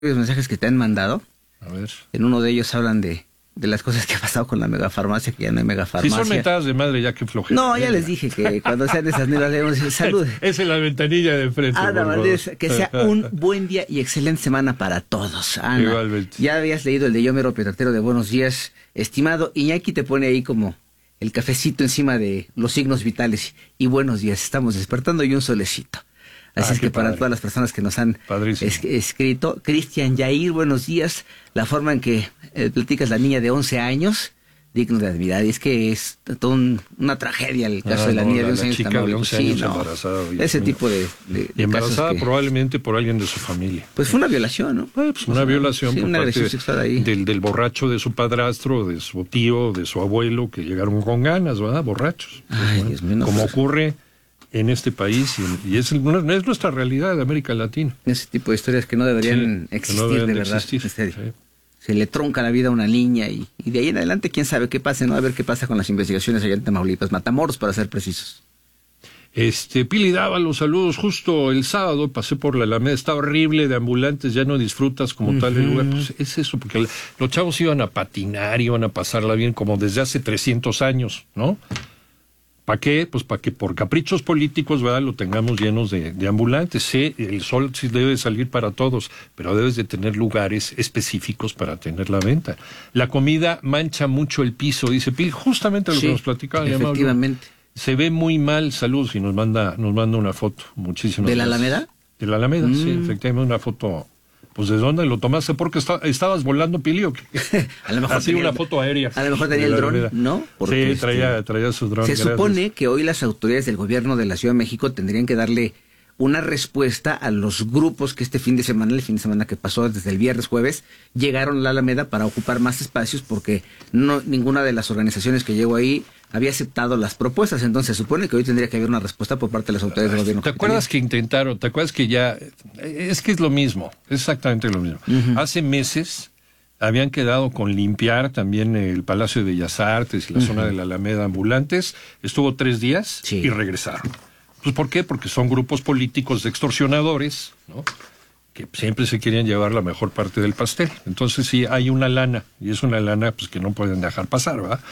los mensajes que te han mandado. A ver. En uno de ellos hablan de las cosas que ha pasado con la megafarmacia, que ya no hay megafarmacia. Si son mentadas de madre, ya que flojera. No, ya les dije que cuando sean esas negas le vamos a decir salud. Esa es la ventanilla de frente. Ana Valdés, que sea un buen día y excelente semana para todos. Ana, igualmente. Ya habías leído el de Yo Mero Petatero de Buenos Días, estimado. Iñaki te pone ahí como el cafecito encima de los signos vitales. Y buenos días, estamos despertando y un solecito. Así es que para todas las personas que nos han escrito, Cristian Yair, buenos días. La forma en que platicas la niña de 11 años, digno de admirar. Y es que es toda una tragedia el caso de la niña de 11 años. Chica de 11 años embarazada. Ese tipo de y embarazada probablemente por alguien de su familia. Pues fue una violación, ¿no? Pues una violación por una parte sexual ahí. Del borracho de su padrastro, de su tío, de su abuelo, que llegaron con ganas, ¿verdad? Borrachos. Ay, Dios mío. Como ocurre en este país, y es nuestra realidad de América Latina. Ese tipo de historias que no deberían existir, no deberían de verdad. Sí. Se le tronca la vida a una niña y de ahí en adelante quién sabe qué pase, ¿no? A ver qué pasa con las investigaciones allá en Tamaulipas, Matamoros para ser precisos. Pili Dávalos, saludos. Justo el sábado pasé por la Alameda, está horrible de ambulantes, ya no disfrutas como tal el lugar. Pues es eso, porque los chavos iban a patinar, iban a pasarla bien como desde hace 300 años, ¿no? ¿Para qué? Pues para que por caprichos políticos, ¿verdad?, lo tengamos llenos de ambulantes. Sí, el sol sí debe salir para todos, pero debes de tener lugares específicos para tener la venta. La comida mancha mucho el piso, dice Pil, justamente lo que nos platicaba. Efectivamente. Se ve muy mal, saludos, y nos manda una foto. Muchísimas gracias. ¿De la Alameda? De la Alameda, sí, efectivamente, una foto. Pues ¿de dónde lo tomaste? ¿Porque estabas volando, Pili, o qué? A lo mejor así una foto aérea. A lo mejor tenía el dron, ¿no? Porque sí, traía su dron. Se supone que hoy las autoridades del gobierno de la Ciudad de México tendrían que darle una respuesta a los grupos que el fin de semana que pasó, desde el viernes, jueves, llegaron a la Alameda para ocupar más espacios porque ninguna de las organizaciones que llegó ahí había aceptado las propuestas. Entonces se supone que hoy tendría que haber una respuesta por parte de las autoridades del gobierno. ¿Te acuerdas que intentaron? ¿Te acuerdas que ya? Es que es lo mismo, es exactamente lo mismo. Hace meses habían quedado con limpiar también el Palacio de Bellas Artes y la zona de la Alameda ambulantes. Estuvo 3 días y regresaron. Pues ¿por qué? Porque son grupos políticos de extorsionadores, ¿no?, que siempre se quieren llevar la mejor parte del pastel. Entonces sí, hay una lana, y es una lana pues que no pueden dejar pasar, ¿verdad?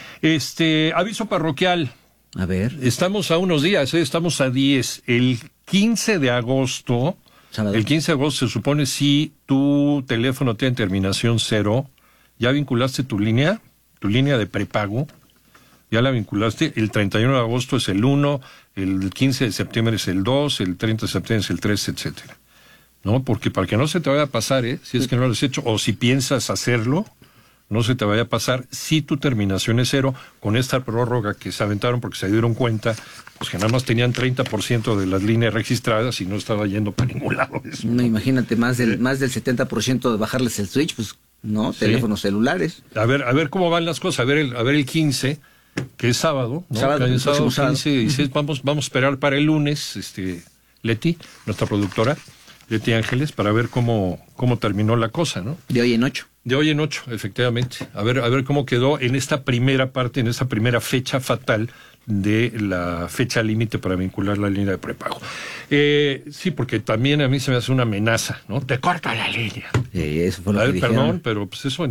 Aviso parroquial. A ver. Estamos a unos días, estamos a 10. El 15 de agosto, ¿sábado? El 15 de agosto se supone si tu teléfono tiene terminación 0, ya vinculaste tu línea de prepago, ya la vinculaste. El 31 de agosto es el 1, el 15 de septiembre es el 2, el 30 de septiembre es el 3, etcétera. ¿No? Porque para que no se te vaya a pasar, si es que no lo has hecho, o si piensas hacerlo, no se te vaya a pasar, si tu terminación es 0, con esta prórroga que se aventaron porque se dieron cuenta, pues que nada más tenían 30% de las líneas registradas y no estaba yendo para ningún lado eso. No, imagínate, más del 70% de bajarles el switch, pues, ¿no? Teléfonos celulares. A ver cómo van las cosas, a ver el 15, que es sábado, ¿no? Sábado 15 y 16, vamos a esperar para el lunes, Leti, nuestra productora, Leti Ángeles, para ver cómo terminó la cosa, ¿no? De hoy en 8. De hoy en 8, efectivamente. A ver cómo quedó en esta primera parte, en esta primera fecha fatal de la fecha límite para vincular la línea de prepago. Sí, porque también a mí se me hace una amenaza, ¿no? Te corta la línea. Eso fue lo que dijeron. Perdón, pero pues eso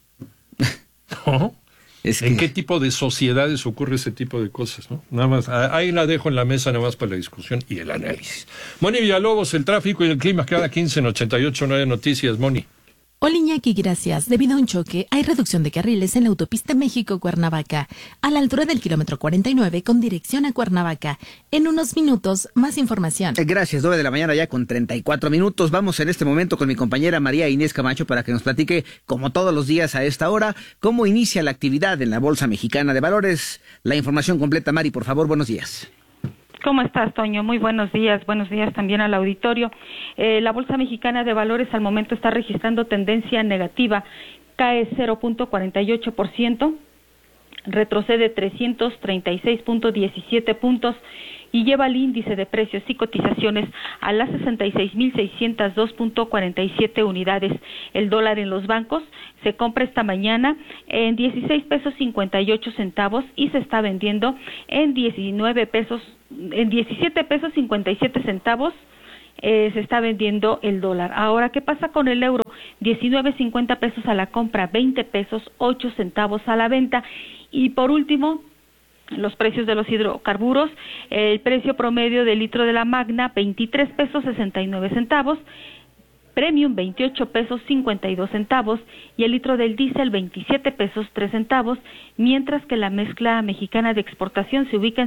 ¿no? ¿En qué tipo de sociedades ocurre ese tipo de cosas, no? Nada más, ahí la dejo en la mesa nada más para la discusión y el análisis. Moni Villalobos, el tráfico y el clima cada 15 en 88.9 Noticias. Moni. Hola Iñaki, gracias. Debido a un choque, hay reducción de carriles en la autopista México-Cuernavaca, a la altura del kilómetro 49 con dirección a Cuernavaca. En unos minutos, más información. Gracias, 9 de la mañana ya con 34 minutos. Vamos en este momento con mi compañera María Inés Camacho para que nos platique, como todos los días a esta hora, cómo inicia la actividad en la Bolsa Mexicana de Valores. La información completa, Mari, por favor, buenos días. ¿Cómo estás, Toño? Muy buenos días también al auditorio. La Bolsa Mexicana de Valores al momento está registrando tendencia negativa, cae 0.48%, retrocede 336.17 puntos y lleva el índice de precios y cotizaciones a las 66.602.47 unidades. El dólar en los bancos se compra esta mañana en 16 pesos 58 centavos y se está vendiendo en 17 pesos 57 centavos se está vendiendo el dólar. Ahora, ¿qué pasa con el euro? 19.50 pesos a la compra, 20 pesos 8 centavos a la venta. Y por último, los precios de los hidrocarburos, el precio promedio del litro de la Magna, 23 pesos 69 centavos, Premium 28 pesos 52 centavos y el litro del diésel 27 pesos 3 centavos, mientras que la mezcla mexicana de exportación se ubica en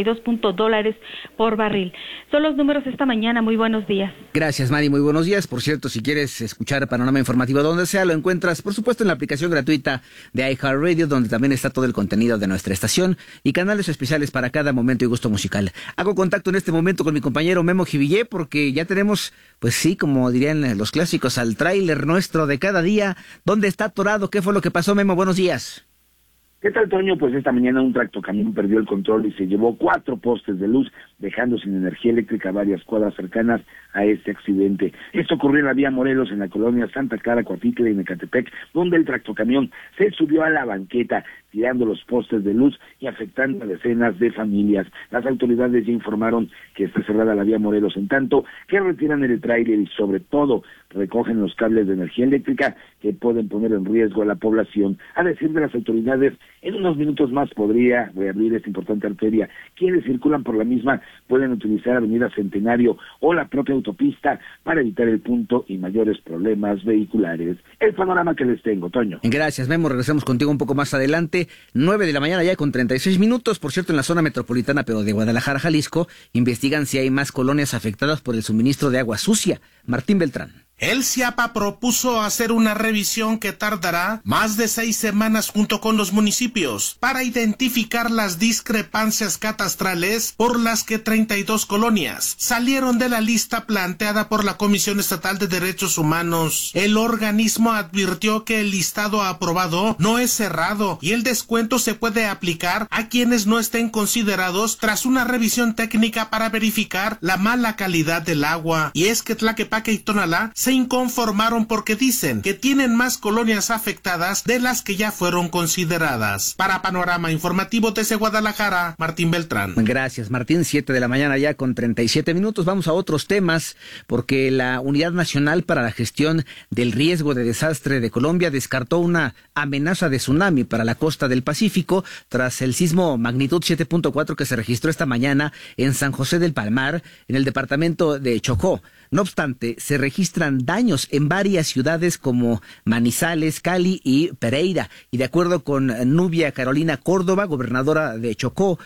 $72 por barril. Son los números esta mañana. Muy buenos días. Gracias, Mari. Muy buenos días. Por cierto, si quieres escuchar Panorama Informativo donde sea, lo encuentras, por supuesto, en la aplicación gratuita de iHeartRadio, donde también está todo el contenido de nuestra estación y canales especiales para cada momento y gusto musical. Hago contacto en este momento con mi compañero Memo Jivillé porque ya tenemos, pues sí, como dirían los clásicos, al tráiler nuestro de cada día. ¿Dónde está atorado? ¿Qué fue lo que pasó, Memo? Buenos días. ¿Qué tal, Toño? Pues esta mañana un tractocamión perdió el control y se llevó 4 postes de luz, dejando sin energía eléctrica varias cuadras cercanas a este accidente. Esto ocurrió en la vía Morelos, en la colonia Santa Clara, Coatitla y Ecatepec, donde el tractocamión se subió a la banqueta, tirando los postes de luz y afectando a decenas de familias. Las autoridades ya informaron que está cerrada la vía Morelos, en tanto que retiran el tráiler y sobre todo recogen los cables de energía eléctrica que pueden poner en riesgo a la población. A decir de las autoridades, en unos minutos más podría reabrir esta importante arteria. Quienes circulan por la misma pueden utilizar Avenida Centenario o la propia autopista para evitar el punto y mayores problemas vehiculares. El panorama que les tengo, Toño. Gracias, Memo. Regresamos contigo un poco más adelante. 9 de la mañana ya con 36 minutos. Por cierto, en la zona metropolitana, pero de Guadalajara, Jalisco, investigan si hay más colonias afectadas por el suministro de agua sucia. Martín Beltrán. El CIAPA propuso hacer una revisión que tardará más de 6 semanas junto con los municipios para identificar las discrepancias catastrales por las que 32 colonias salieron de la lista planteada por la Comisión Estatal de Derechos Humanos. El organismo advirtió que el listado aprobado no es cerrado y el descuento se puede aplicar a quienes no estén considerados tras una revisión técnica para verificar la mala calidad del agua. Y es que Tlaquepaque y Tonalá se inconformaron porque dicen que tienen más colonias afectadas de las que ya fueron consideradas. Para Panorama Informativo desde Guadalajara, Martín Beltrán. Gracias, Martín. 7 de la mañana ya con 37 minutos. Vamos a otros temas, porque la Unidad Nacional para la Gestión del Riesgo de Desastre de Colombia descartó una amenaza de tsunami para la costa del Pacífico tras el sismo magnitud 7.4 que se registró esta mañana en San José del Palmar, en el departamento de Chocó. No obstante, se registran daños en varias ciudades como Manizales, Cali y Pereira. Y de acuerdo con Nubia Carolina Córdoba, gobernadora de Chocó,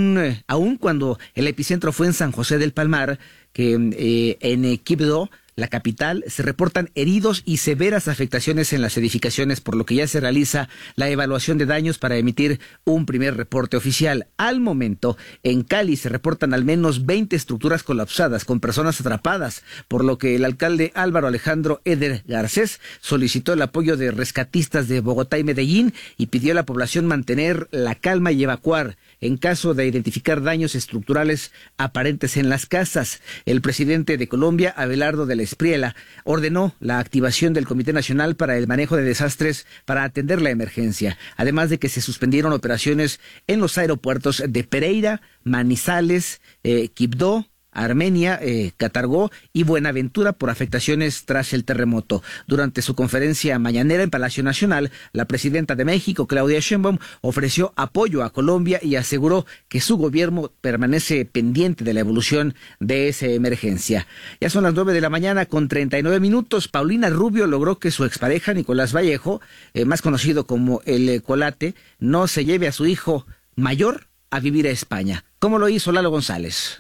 aun cuando el epicentro fue en San José del Palmar, que en Quibdó, la capital, se reportan heridos y severas afectaciones en las edificaciones, por lo que ya se realiza la evaluación de daños para emitir un primer reporte oficial. Al momento, en Cali se reportan al menos 20 estructuras colapsadas con personas atrapadas, por lo que el alcalde Álvaro Alejandro Eder Garcés solicitó el apoyo de rescatistas de Bogotá y Medellín y pidió a la población mantener la calma y evacuar en caso de identificar daños estructurales aparentes en las casas. El presidente de Colombia, Abelardo de la Espriella, ordenó la activación del Comité Nacional para el Manejo de Desastres para atender la emergencia, además de que se suspendieron operaciones en los aeropuertos de Pereira, Manizales, Quibdó, Armenia, Catargó y Buenaventura por afectaciones tras el terremoto. Durante su conferencia mañanera en Palacio Nacional, la presidenta de México, Claudia Sheinbaum, ofreció apoyo a Colombia y aseguró que su gobierno permanece pendiente de la evolución de esa emergencia. Ya son las 9 de la mañana con 39 minutos. Paulina Rubio logró que su expareja, Nicolás Vallejo, más conocido como el Colate, no se lleve a su hijo mayor a vivir a España. ¿Cómo lo hizo Lalo González?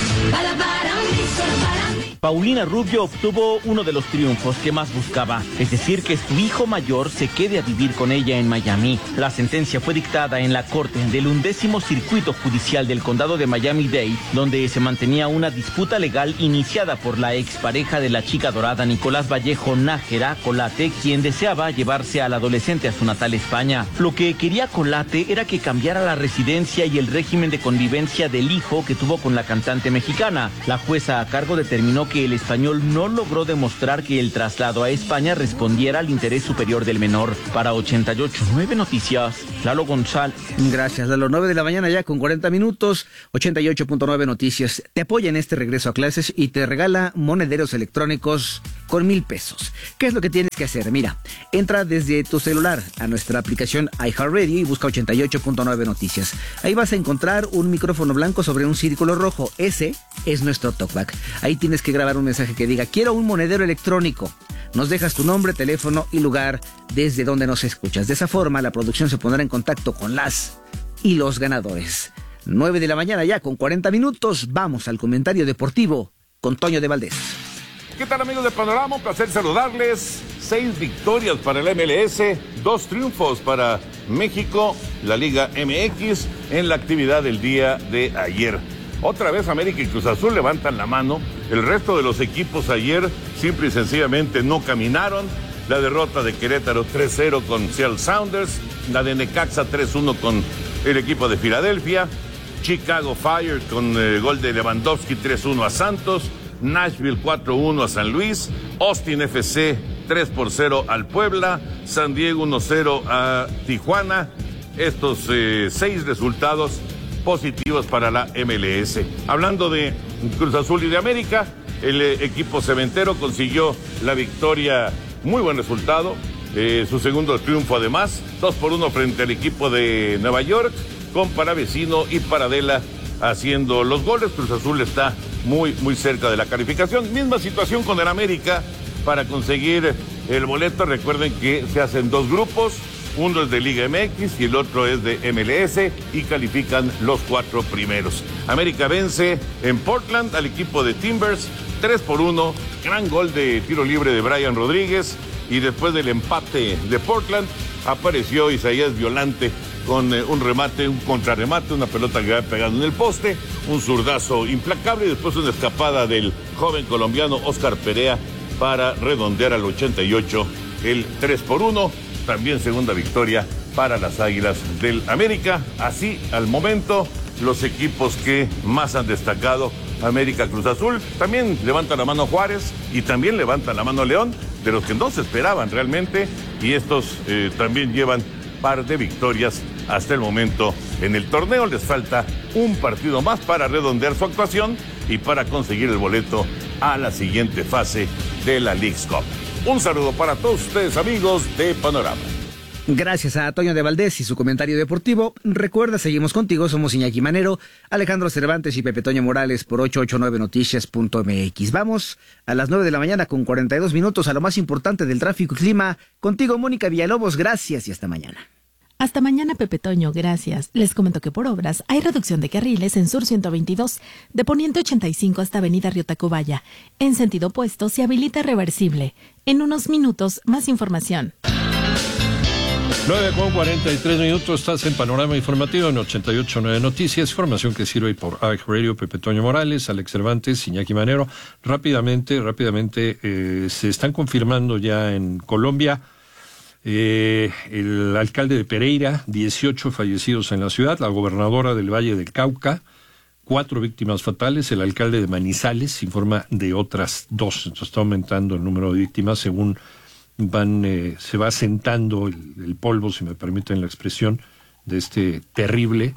Paulina Rubio obtuvo uno de los triunfos que más buscaba, es decir, que su hijo mayor se quede a vivir con ella en Miami. La sentencia fue dictada en la corte del 11º Circuito Judicial del Condado de Miami-Dade, donde se mantenía una disputa legal iniciada por la expareja de la chica dorada Nicolás Vallejo, Nájera Colate, quien deseaba llevarse al adolescente a su natal España. Lo que quería Colate era que cambiara la residencia y el régimen de convivencia del hijo que tuvo con la cantante mexicana. La jueza a cargo determinó informó que el español no logró demostrar que el traslado a España respondiera al interés superior del menor. Para 88.9 Noticias, Lalo González. Gracias, Lalo. 9 de la mañana ya con 40 minutos, 88.9 Noticias. Te apoya en este regreso a clases y te regala monederos electrónicos con 1,000 pesos. ¿Qué es lo que tienes que hacer? Mira, entra desde tu celular a nuestra aplicación iHeartRadio y busca 88.9 Noticias. Ahí vas a encontrar un micrófono blanco sobre un círculo rojo. Ese es nuestro talkback. Ahí tienes que grabar un mensaje que diga: quiero un monedero electrónico. Nos dejas tu nombre, teléfono y lugar desde donde nos escuchas. De esa forma, la producción se pondrá en contacto con las y los ganadores. 9 de la mañana ya con 40 minutos. Vamos al comentario deportivo con Toño de Valdés. ¿Qué tal, amigos de Panorama? Un placer saludarles. 6 victorias para el MLS, 2 triunfos para México, la Liga MX, en la actividad del día de ayer. Otra vez América y Cruz Azul levantan la mano. El resto de los equipos ayer simple y sencillamente no caminaron. La derrota de Querétaro 3-0 con Seattle Sounders, la de Necaxa 3-1 con el equipo de Filadelfia, Chicago Fire con gol de Lewandowski 3-1 a Santos, Nashville 4-1 a San Luis, Austin FC 3-0 al Puebla, San Diego 1-0 a Tijuana. Estos 6 resultados positivos para la MLS. Hablando de Cruz Azul y de América, el equipo cementero consiguió la victoria, muy buen resultado, su segundo triunfo además, 2-1 frente al equipo de Nueva York, con Paravecino y Paradela haciendo los goles. Cruz Azul está muy cerca de la calificación. Misma situación con el América para conseguir el boleto. Recuerden que se hacen 2 grupos. Uno es de Liga MX y el otro es de MLS y califican los 4 primeros. América vence en Portland al equipo de Timbers 3-1. Gran gol de tiro libre de Brian Rodríguez. Y después del empate de Portland apareció Isaías Violante con un remate, un contrarremate, una pelota que había pegado en el poste, un zurdazo implacable y después una escapada del joven colombiano Oscar Perea para redondear al 88 el 3-1. También segunda victoria para las Águilas del América. Así, al momento, los equipos que más han destacado, América, Cruz Azul, también levanta la mano Juárez y también levanta la mano León, de los que no se esperaban realmente, y estos también llevan par de victorias hasta el momento en el torneo. Les falta un partido más para redondear su actuación y para conseguir el boleto a la siguiente fase de la Leagues Cup. Un saludo para todos ustedes, amigos de Panorama. Gracias a Toño de Valdés y su comentario deportivo. Recuerda, seguimos contigo, somos Iñaki Manero, Alejandro Cervantes y Pepe Toño Morales por 889noticias.mx. Vamos a las 9 de la mañana con 42 minutos a lo más importante del tráfico y clima. Contigo, Mónica Villalobos, gracias y hasta mañana. Hasta mañana, Pepe Toño, gracias. Les comento que por obras hay reducción de carriles en Sur 122, de Poniente 85 hasta Avenida Río Tacubaya. En sentido opuesto se habilita reversible. En unos minutos, más información. 9:43, estás en Panorama Informativo en 88.9 Noticias, información que sirve por iHeartRadio, Pepe Toño Morales, Alex Cervantes, Iñaki Manero. Rápidamente, se están confirmando ya en Colombia el alcalde de Pereira, 18 fallecidos en la ciudad, la gobernadora del Valle del Cauca, 4 víctimas fatales, el alcalde de Manizales informa de otras 2, entonces está aumentando el número de víctimas según se va asentando el polvo, si me permiten la expresión, de este terrible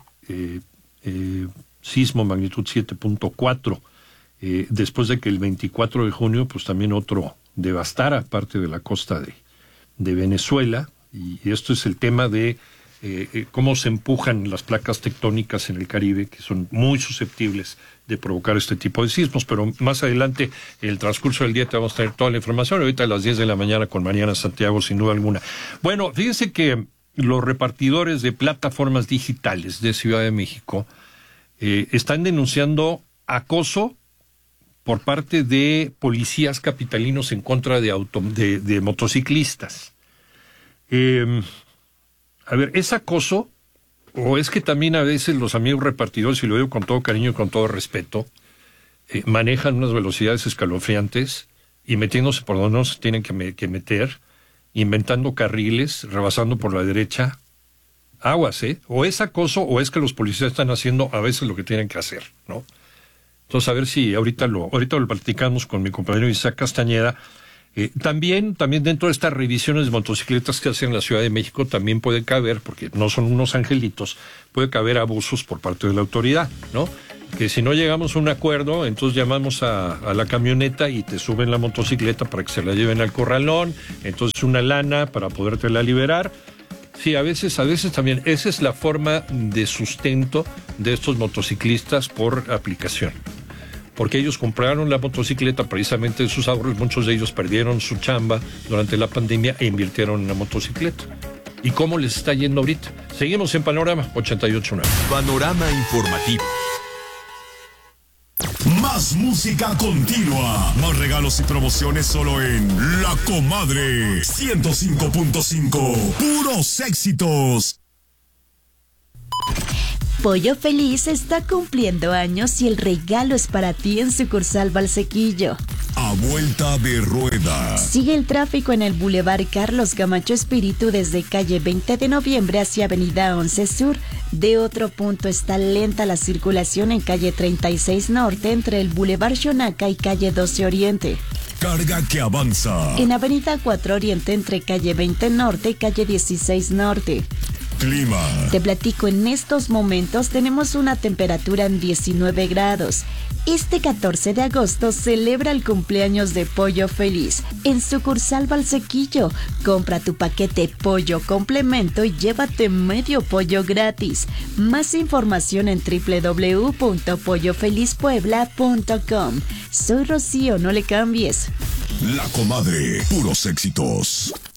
sismo magnitud 7.4, después de que el 24 de junio pues también otro devastara parte de la costa de Venezuela, y esto es el tema de cómo se empujan las placas tectónicas en el Caribe, que son muy susceptibles de provocar este tipo de sismos, pero más adelante, en el transcurso del día, te vamos a tener toda la información, ahorita a las 10 de la mañana con Mariana Santiago, sin duda alguna. Bueno, fíjense que los repartidores de plataformas digitales de Ciudad de México están denunciando acoso por parte de policías capitalinos en contra de motociclistas. A ver, ¿es acoso o es que también a veces los amigos repartidores, y lo digo con todo cariño y con todo respeto, manejan unas velocidades escalofriantes y metiéndose por donde no se tienen que meter, inventando carriles, rebasando por la derecha? Aguas, ¿eh? O es acoso o es que los policías están haciendo a veces lo que tienen que hacer, ¿no? Entonces, a ver si ahorita lo platicamos con mi compañero Isaac Castañeda. También dentro de estas revisiones de motocicletas que hacen en la Ciudad de México también puede caber, porque no son unos angelitos, puede caber abusos por parte de la autoridad, ¿no? Que si no llegamos a un acuerdo, entonces llamamos a la camioneta y te suben la motocicleta para que se la lleven al corralón, entonces una lana para podértela liberar. Sí, a veces también, esa es la forma de sustento de estos motociclistas por aplicación. Porque ellos compraron la motocicleta precisamente de sus ahorros, muchos de ellos perdieron su chamba durante la pandemia e invirtieron en la motocicleta. ¿Y cómo les está yendo ahorita? Seguimos en Panorama 88.9. Panorama informativo. Más música continua, más regalos y promociones solo en La Comadre 105.5. Puros éxitos. Pollo Feliz está cumpliendo años y el regalo es para ti en sucursal Valsequillo. A vuelta de rueda. Sigue el tráfico en el Boulevard Carlos Camacho Espíritu desde calle 20 de noviembre hacia avenida 11 Sur. De otro punto está lenta la circulación en calle 36 Norte entre el Boulevard Xonaca y calle 12 Oriente. Carga que avanza. En avenida 4 Oriente entre calle 20 Norte y calle 16 Norte. Clima. Te platico, en estos momentos tenemos una temperatura en 19 grados. Este 14 de agosto celebra el cumpleaños de Pollo Feliz en sucursal Valsequillo. Compra tu paquete pollo complemento y llévate medio pollo gratis. Más información en www.pollofelizpuebla.com. Soy Rocío, no le cambies. La Comadre, puros éxitos.